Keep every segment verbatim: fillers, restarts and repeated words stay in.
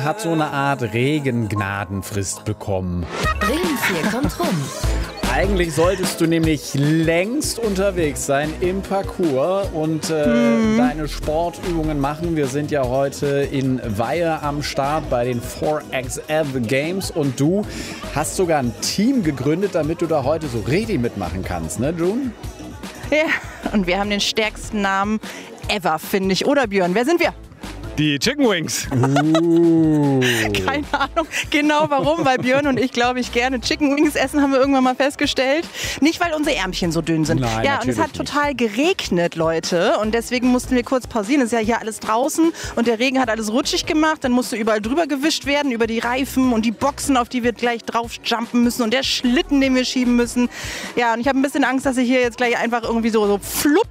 hat so eine Art Regengnadenfrist bekommen. Bremen vier kommt rum. Eigentlich solltest du nämlich längst unterwegs sein im Parcours und äh, hm. deine Sportübungen machen. Wir sind ja heute in Weihe am Start bei den four X F Games und du hast sogar ein Team gegründet, damit du da heute so richtig mitmachen kannst, ne, June? Ja, und wir haben den stärksten Namen ever, finde ich. Oder Björn, wer sind wir? Die Chicken Wings. Uh. Keine Ahnung genau warum, weil Björn und ich, glaube ich, gerne Chicken Wings essen, haben wir irgendwann mal festgestellt. Nicht, weil unsere Ärmchen so dünn sind. Nein, ja, und es hat nicht. total geregnet, Leute. Und deswegen mussten wir kurz pausieren. Es ist ja hier alles draußen und der Regen hat alles rutschig gemacht. Dann musste überall drüber gewischt werden, über die Reifen und die Boxen, auf die wir gleich drauf jumpen müssen und der Schlitten, den wir schieben müssen. Ja, und ich habe ein bisschen Angst, dass ich hier jetzt gleich einfach irgendwie so, so flupp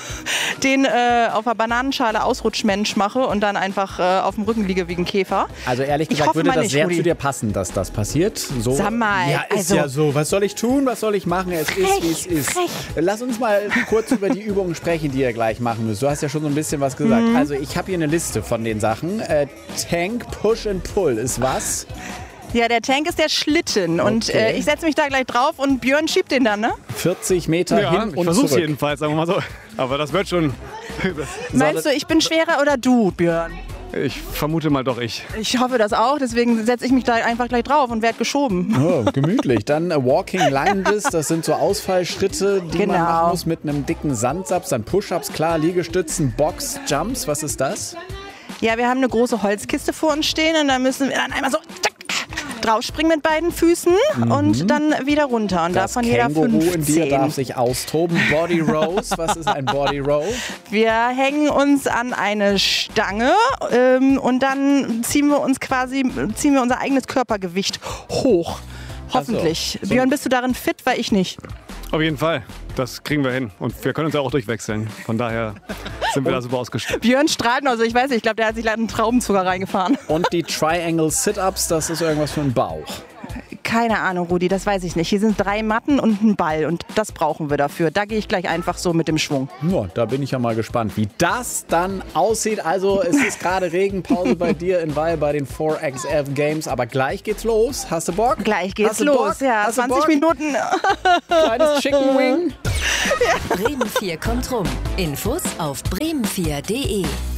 den äh, auf der Bananenschale Ausrutschmensch mache und dann einfach äh, auf dem Rücken liege wie ein Käfer. Also ehrlich Ich gesagt hoffe würde mal das nicht, sehr Rudi. zu dir passen, dass das passiert. So, Sag mal, ja, ist also- ja so. Was soll ich tun? Was soll ich machen? Es Frech, ist, wie es ist. frech. Lass uns mal kurz über die Übungen sprechen, die ihr gleich machen müsst. Du hast ja schon so ein bisschen was gesagt. Mhm. Also ich habe hier eine Liste von den Sachen. Äh, Tank, Push and Pull ist was? Ja, der Tank ist der Schlitten und Okay. äh, ich setze mich da gleich drauf und Björn schiebt den dann, ne? vierzig Meter Ja, hin ich und versuch's zurück. jedenfalls, sagen wir mal so. Aber das wird schon. Meinst du, ich bin schwerer oder du, Björn? Ich vermute mal doch ich. Ich hoffe das auch, deswegen setze ich mich da einfach gleich drauf und werde geschoben. Oh, gemütlich. Dann äh, Walking Lunges, das sind so Ausfallschritte, die man Genau. machen muss mit einem dicken Sandsatz. Dann Push-Ups, klar, Liegestützen, Box, Jumps. Was ist das? Ja, wir haben eine große Holzkiste vor uns stehen und da müssen wir dann einmal so zack, draufspringen mit beiden Füßen und dann wieder runter. Und Das davon jeder Känguru in dir darf fünfzehn. sich austoben. Body Rows. Was ist ein Body Row? Wir hängen uns an eine Stange ähm, und dann ziehen wir uns quasi, ziehen wir unser eigenes Körpergewicht hoch. Hoffentlich. Ach so. So- Björn, bist du darin fit? Weil ich nicht. Auf jeden Fall. Das kriegen wir hin. Und wir können uns ja auch durchwechseln. Von daher sind wir da super ausgestattet. Björn strahlt noch so, ich weiß nicht, ich glaube, der hat sich leider einen Traubenzucker reingefahren. Und die Triangle Sit-Ups, das ist irgendwas für den Bauch. Keine Ahnung, Rudi, das weiß ich nicht. Hier sind drei Matten und ein Ball und das brauchen wir dafür. Da gehe ich gleich einfach so mit dem Schwung. Ja, da bin ich ja mal gespannt, wie das dann aussieht. Also es ist gerade Regenpause bei dir in Weihe bei den four X F Games, aber gleich geht's los. Hast du Bock? Gleich geht's Hast du los. Bock? Ja, Hast du zwanzig Bock? Minuten. Kleines Chicken Wing. Bremen vier kommt rum. Infos auf bremen vier punkt de.